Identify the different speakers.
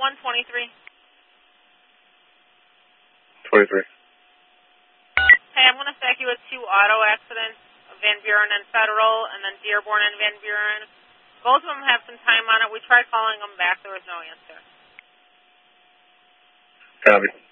Speaker 1: 123.
Speaker 2: 23.
Speaker 1: Hey, I'm going to stack you with 2 auto accidents, Van Buren and Federal, and then Dearborn and Van Buren. Both of them have some time on it. We tried calling them back. There was no answer.
Speaker 2: Copy.